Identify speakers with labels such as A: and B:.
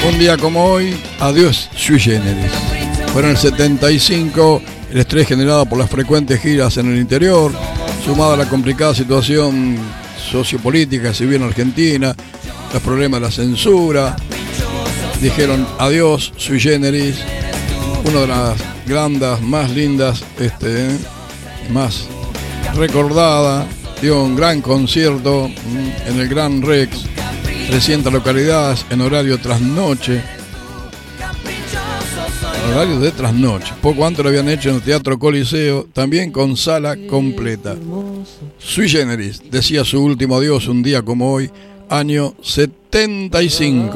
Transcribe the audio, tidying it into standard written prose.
A: Un día como hoy, adiós sui generis. Fue en el 75, el estrés generado por las frecuentes giras en el interior, sumado a la complicada situación sociopolítica que se vive en Argentina, los problemas de la censura, dijeron adiós sui generis, una de las grandes más lindas, más recordada, dio un gran concierto en el Gran Rex, 300 localidades en horario trasnoche. Horario de trasnoche. Poco antes lo habían hecho en el Teatro Coliseo, también con sala completa. Sui generis decía su último adiós un día como hoy, año 75.